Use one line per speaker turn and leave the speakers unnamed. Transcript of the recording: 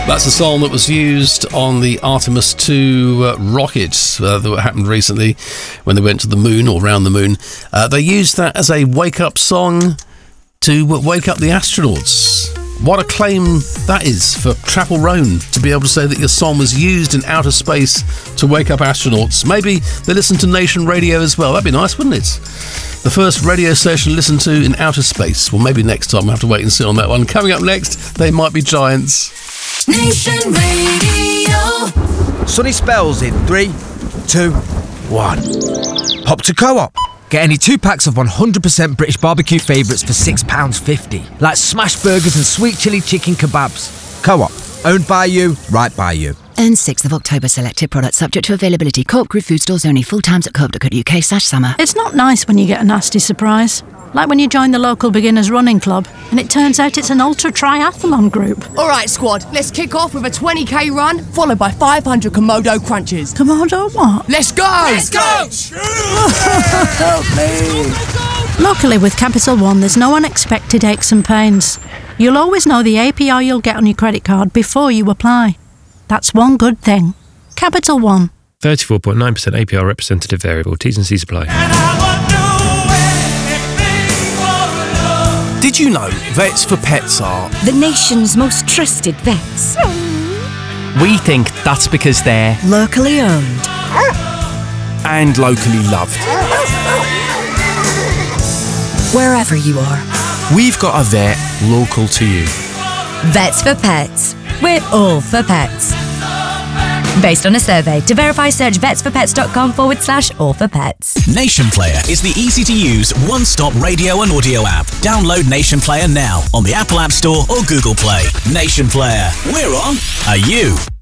That's a song that was used on the Artemis 2 rockets that happened recently when they went to the moon or round the moon. They used that as a wake-up song to wake up the astronauts. What a claim that is for Chapel Roan to be able to say that your song was used in outer space to wake up astronauts. Maybe they listen to Nation Radio as well. That'd be nice, wouldn't it? The first radio station listened to in outer space. Well, maybe next time we'll have to wait and see on that one. Coming up next, They Might Be Giants.
Nation Radio.
Sunny spells in 3, 2, 1. Pop to Co-op. Get any 2 packs of 100% British barbecue favourites for £6.50. Like smash burgers and sweet chilli chicken kebabs. Co-op. Owned by you, right by you.
And 6th of October, selected products subject to availability. Co-op Group food stores only. Full times at co-op.co.uk/summer.
It's not nice when you get a nasty surprise. Like when you join the local beginners running club and it turns out it's an ultra triathlon group.
All right, squad, let's kick off with a 20k run, followed by 500 Komodo crunches.
Komodo what?
Let's go!
Let's go!
Help me! Luckily with Capital One, there's no unexpected aches and pains. You'll always know the APR you'll get on your credit card before you apply. That's one good thing. Capital One.
34.9% APR representative variable. T's and C's apply.
Did you know Vets for Pets are
the nation's most trusted vets?
We think that's because they're
Locally owned
and locally loved.
Wherever you are.
We've got a vet local to you.
Vets for Pets. We're all for pets. Based on a survey. To verify, search vetsforpets.com/all-for-pets.
Nation Player is the easy-to-use, one-stop radio and audio app. Download Nation Player now on the Apple App Store or Google Play. Nation Player. We're on. Are you?